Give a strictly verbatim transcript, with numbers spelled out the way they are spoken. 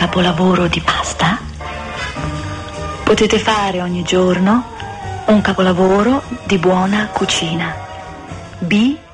capolavoro di pasta? Potete fare ogni giorno un capolavoro di buona cucina. B